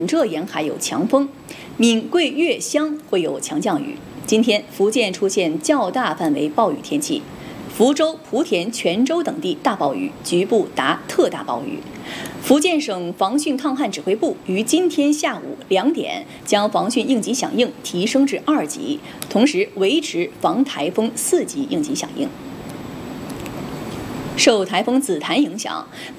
浙沿海有强风，闽桂粤湘会有强降雨。今天福建出现较大范围暴雨天气，福州、莆田、泉州等地大暴雨，局部达特大暴雨。福建省防汛抗旱指挥部于今天下午2点将防汛应急响应提升至2级，同时维持防台风4级应急响应。受台风紫檀影响，